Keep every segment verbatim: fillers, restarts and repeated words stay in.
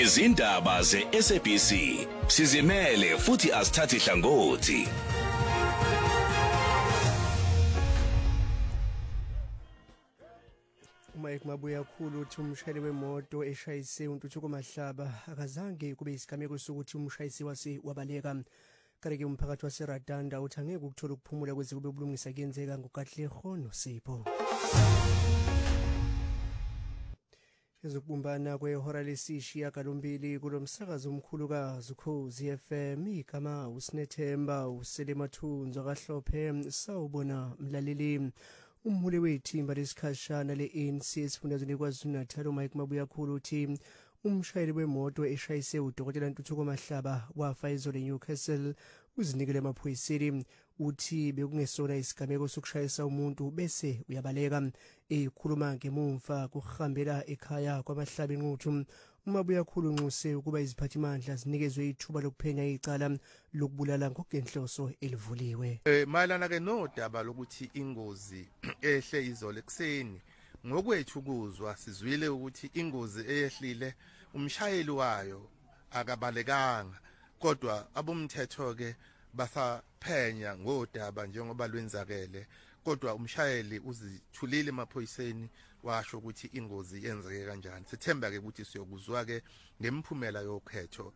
izindaba ze-S A B C sizimele futhi asithathi hlangothi. Mike Mabuya khulu uthi umshayeli wemoto eshayise uNtuthuko Mahlaba akazange kube isigameko sokuthi umshayisi wase wabaleka. Kanti ke umphakathi waseRadanda uthi angeke ukuthola ukuphumula kweze kube ubulungisa kuyenzeka ngoKatlego noSipho. Ezokubumbana kwehora lesishiya galombili kulomsakazo omkhulukazi uKhozi F M igama uSinethemba uSelemathunzo kaHlophe sawubona mlaleli. Umholi wethimba lesikhashana le-A N C esifundazweni kwaZulu-Natal uMike Mabuya khulu uthi umshayeli wemoto eshayise uDokotela Ntuthuko Mahlaba wafa izolo eNewcastle uzinikele emaphoyiseni. Uthi bekungesona isigameko sokushayisa umuntu bese uyabaleka. Ekhuluma ngemumva kuhambela ekhaya kwaMahlaba enquthu uMabuya khulu unxuse ukuba iziphathimandla zinikezwe ithuba lokuphenya icala lokubulala ngokenhloso elivuliwe. Eh mayelana ke nodaba lokuthi ingozi ehle izolo ekseni ngokwethu kuzwa sizwile ukuthi ingozi eyehlile umshayeli wayo akabalekanga kodwa abomthetho ke basaphenya ngodaba njengoba lwenzakele kodwa umshayeli uzithulile emaphoyiseni washo ukuthi ingozi yenzeke kanjani. Sithemba ke ukuthi siyokuzwa ke ngemphumela yokhetho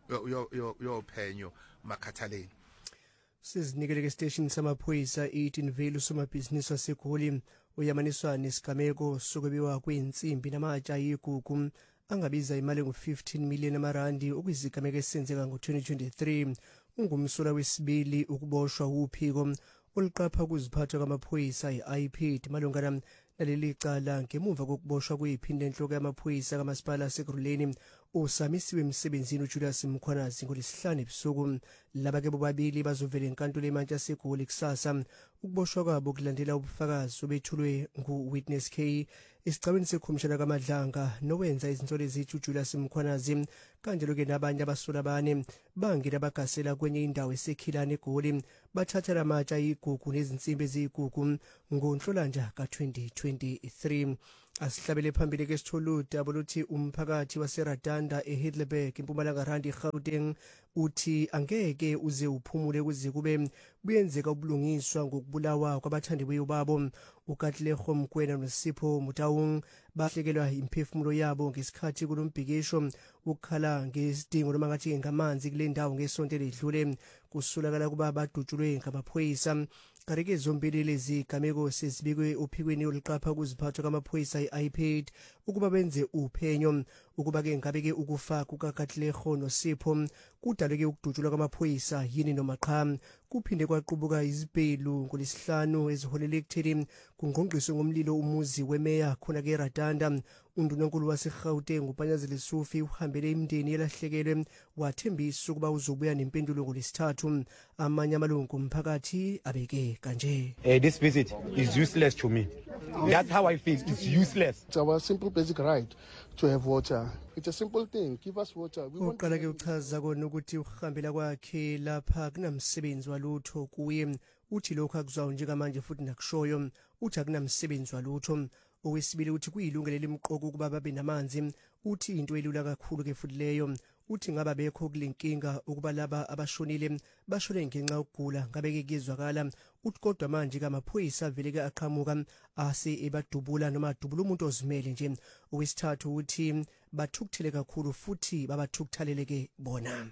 yophenyo makhathaleni. Sizinikele ke station samaphoyisa eighteen Vale usomabhizinisi waseGoli uyamaniswa nesigameko sokwebiwa kweinsimbi namatsha yigugu angabiza imali ngo-fifteen million amarandi okuyizigameko esenzeka ngo-twenty twenty-three. Ungumsula wesibili ukuboshwa uphiko oluqapha ukuziphatha kwamaphoyisa i-I P D malungana naleli cala ngemuva kokuboshwa kuyiphinde enhloko yamaphoyisa kamasipala aseGruleni usamisiwe emsebenzini uJulius Mkhwanazi ngolesihlanu ebusuku. Laba ke bobabili bazovela enkantolo eMantla eGoli kusasa. Ukuboshwa kwabo kulandela ubufakazi obethulwe nguWitness K esicabeni sekhomishana kaMadlanga nowenza izinsolo ezithi uJulius Mkhwanazi kanjalo ke nabanye abasola bane bangena bagasela kwenye indawo esekhilana eGoli bathatha lamatsha igugu nezinsimbi eziyigugu ngoNhlolanja ka-twenty twenty-three. Asihlabele phambili ke sitholude aboluthi umphakathi waseRadanda eHeidelberg eMpumalanga Rand eGauteng uthi angeke uze uphumule kuze kube buyenzeka ubulungiswa ngokubulawa kwabathandiweyo babo. uKatlego Mkwena noSipho Mutaung bahlekelwa imphefumulo yabo ngesikhathi kulombhikisho ukukhala ngesidingo noma ngathi ngamanzi kule ndawo ngesonto ledlule kusulakala kuba badutshulwe ngamaphoyisa. Kanti zombili lezi gameko sezibikwe ophikweni oluqapha ukuziphatha kwamaphoyisa i-I P D ukuba benze uphenyo ukuba ke ngabe ke ukufa kukaKatlego noSipho kudaleke ukudutshulwa kwamaphoyisa yini noma qha. Kuphinde kwaqubuka izibhelu ngolesihlanu eziholele ekutheni kungqongqiswe ngomlilo umuzi wemeya khona ke Radanda. Undunankulu waseGauteng uPanyazile Sufi uhambele imindeni elahlekelwe wathembisa ukuba uzobuya nempendulo ngolesithathu. Amanye amalungu omphakathi abeke kanje. Uh, this visit is useless to me. That's how I feel. It's useless. It's our simple basic right to have water. It's a simple thing. Give us water. We want uqala ke uchaza kona ukuthi ukuhambela kwakhe lapha kunamsebenzi walutho kuye. Uthi lokho akuzwayo njengamanje futhi nakushoyo uthi akunamsebenzi walutho. Owesibili uthi kuyilungelo limqoko ukuba babe namanzi. Uthi into elula kakhulu ke futhi leyo. Uthi ngaba bekho kulenkinga ukuba laba abashonile bashone ngenxa yokugula ngabe ke kuzwakala. Uthi kodwa manje kamaphoyisa vele ke aqhamuka ase ebadubula noma adubula umuntu ozimele nje. Owesithathu uthi bathukuthele kakhulu futhi babathukuthalele ke bona.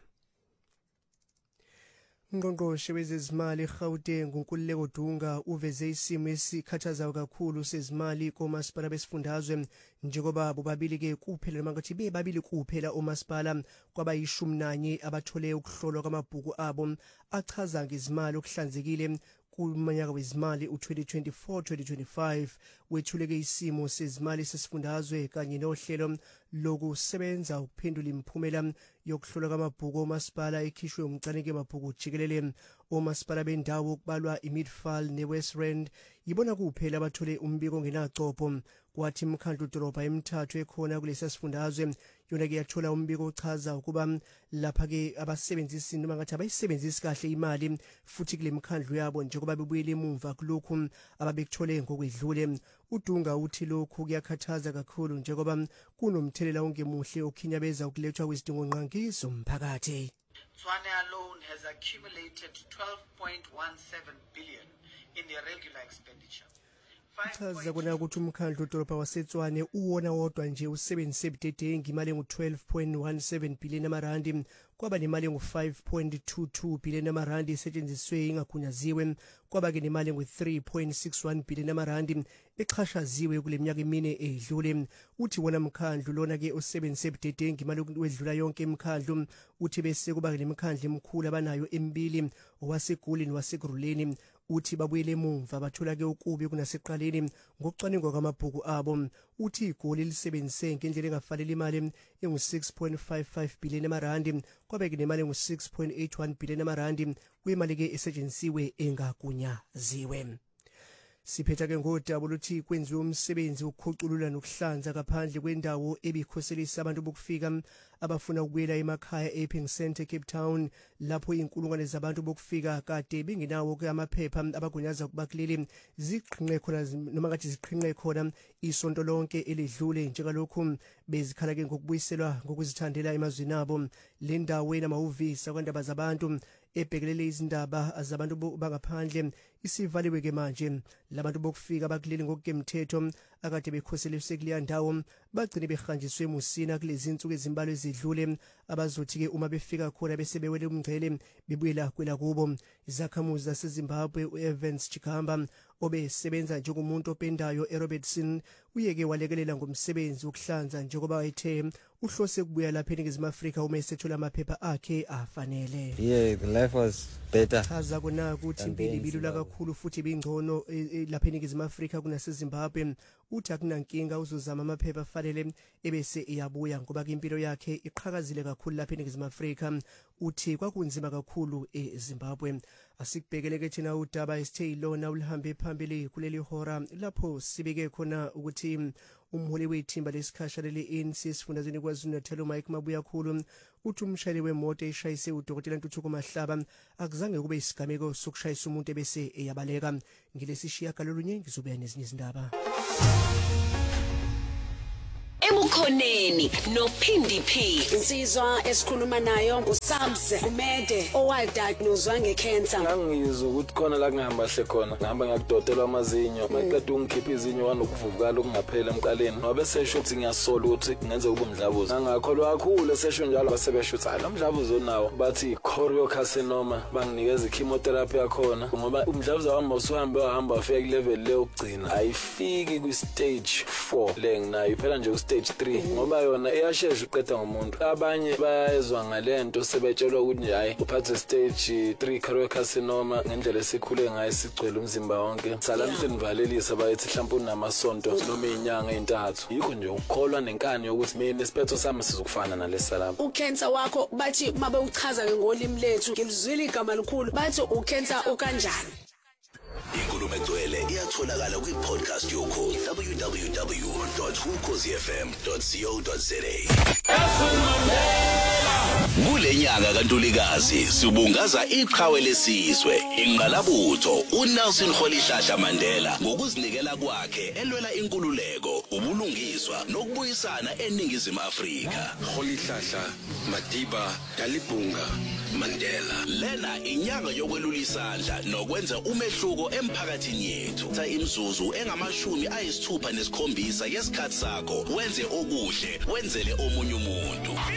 Ngqongqoshe wezezimali eGauteng uNkululeko Dunga uveze isimo esikhathazayo kakhulu sezimali komasipala besifundazwe njengoba bobabili ke kuphela mangathi bebabili kuphela omasipala kwabayishumi nanye abathole ukuhlolwa kwamabhuku abo achaza ngezimali okuhlanzekile kumanyaka wezimali u-twenty twenty-four twenty twenty-five wethuleke isimo sezimali sesifundazwe kanye nohlelo lokusebenza ukuphendula imiphumela yokuhlolwa kwamabhuku omasipala ekhishwe umcanike amabhuku jikelele. Omasipala bendawo kubalwa iMidfield neWest Rand yibona kuphela abathole umbiko ngenacopho. Kwathi imkhandlu dolobha emithathu ekhona kulesi sifundazwe yona ke yathola umbiko ochaza ukuba lapha ke abasebenzisi noma ngathi abayisebenzisi kahle imali futhi kule mkhandlu yabo njengoba bebuyele emuva kulokhu ababekuthole ngokwedlule. uDunga uthi lokhu kuyakhathaza kakhulu njengoba kunomthelela ongemuhle okhinyabeza ukulethwa kwezidingongqangi zomphakathi. Tshwane alone has accumulated twelve point one seven billion in irregular expenditure. Chaza kona ukuthi umkhandlu udolobha waseTshwane uwona wodwa nje usebenzise ebudedengu imali engu-twelve point one seven billion amarandi kwaba nemali engu-five point two two billion amarandi esetshenziswe ingagunyaziwe kwaba-ke nemali engu-three point six one billion amarandi exhashaziwe kule minyaka emine edlule. Uthi wona mkhandlu lona-ke osebenzise ebudedengu imali wedlula yonke imkhandlu uthi bese kuba nemikhandlu emikhulu abanayo emibili owaseGoli nowaseGruleni. Uthi babuyele emumva bathola-ke ukubi kunaseqaleni ngokucwaningwa kwamabhuku abo. Uthi iGoli lisebenzise ngendlela engafanele imali engu-six point five five billion amarandi kwabeke nemali engu-six point eight one billion amarandi kuyimali-ke esetshenzisiwe engagunyaziwe. Siphetha-ke ngodaba luthi kwenziwe umsebenzi ukukhuculula nokuhlanza ngaphandle kwendawo ebikhoselisa abantu bokufika abafuna ukubuyela emakhaya e-Epping Centre Cape Town lapho inkulungwane zabantu bokufika kade bengenawo ke amaphepha abagunyaza kubakuleli ziqhinqe khona noma ngathi ziqhinqe khona isonto lonke eledlule njengalokhu bezikhala-ke ngokubuyiselwa ngokuzithandela emazweni abo. Le ndawo enamahhovisi kwandaba zabantu ebhekelele izindaba zabantu bangaphandle isivaliwe-ke manje. Labantu bokufika abakuleli ngokugemthetho akade bekhoseliswe kuleya ndawo bagcine behanjiswe emusina kulezi insuku ezimbalwa ezidlule abazothi-ke uma befika khona bese bewele umngcele bebuyela kwela kubo. Izakhamuzi zaseZimbabwe u-Evans Chikamba obesebenza njengomuntu opendayo eRobertson uyeke walekelela ngomsebenzi wokuhlanza njengoba wayethe uhlose kubuya lapha eNingizimu Afrika uma esethola amaphepha akhe afanele. Yeah, the life was better. Chaza kona ukuthi impilo ibilula kakhulu futhi ibingcono lapha eNingizimu Afrika kunaseZimbabwe. Uthi akunankinga uzozama amaphepha afanele ebese iyabuya ngoba impilo yakhe iqhakazile kakhulu lapha eNingizimu Afrika. Uthi kwakunzima kakhulu eZimbabwe. Asikubhekeleke thina udaba esithe ilona ulihambe phambili kuleli hora lapho sibeke khona ukuthi umholi wethimba lesikhasha leli A N C esifundazweni KwaZulu-Natal uMike Mabuyakhulu uthi umshayeli wemoto eshayise uDokotela Ntuthuko Mahlaba akuzange kube isigameko sokushayisa umuntu ebese eyabaleka. Ngilesishiya kalolunye ngizobuya nezinye izindaba. Ebukhoneni noPhindi P insizwa esikhuluma nayo uSams Umede owadiagnosed ngecancer. Ngangizwa ukuthi khona la ngihamba hle khona ngihamba ngakudotelwa amazinyo maqeda ungikhipha izinyo wanokuvuvukala okungaphela emqaleni ngoba sesho ukuthi ngiyasola ukuthi ngenze kube umdlavuzo. Ngangakholwa kakhulu sesho njalo basebesho ukuthi hayi lo mdlavuzo nawo bathi choriocarcinoma banginikeza ichemotherapy yakhona ngoba umdlavuzo wami usuhambe wahamba wafika kulevel le yokugcina ayifiki ku stage four le nginayo phela nje stage three ngoba yona iyashesha uqeda ngomuntu. Abanye bayezwa ngalento sebetshelwa ukuthi hayi uphathe stage three choriocarcinoma ngendlela esikhule ngayo sigcwele umzimba wonke salami senivalelisa bayithi mhlawumbe unamasonto noma inyanga ezintathu. Yikho nje ukukholwa nenkani yokuthi mina isiphetho sami sizokufana nalesalapha. Ucancer wakho bathi mabe uchaza ngolimi lethu ngilizwile igama likhulu bathi ucancer ukanjani. Inkulumo egcwele iyatholakala kwi-podcast yokho w w w dot ukhozi f m dot co dot za. Kule nyanga kaNtulikazi sibungaza iqhawe lesizwe ingqalabutho uNelson Rolihlahla Mandela ngokuzinikela kwakhe elwela inkululeko ubulungiswa nokubuyisana eNingizimu Afrika. Rolihlahla Madiba Dalibunga Mandela. Lena inyanga yokwelula isandla nokwenza umehluko emphakathini yethu. Tha imzuzu engamashumi ayisithupha nesikhombisa yesikhathi sakho wenze okuhle wenzele omunye umuntu.